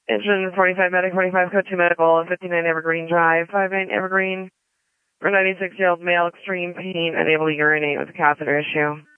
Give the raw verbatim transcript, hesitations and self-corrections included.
Engine forty-five Medic, forty-five Code two Medical, fifty-nine Evergreen Drive, five nine Evergreen, for a ninety-six-year-old male, extreme pain, unable to urinate with a catheter issue.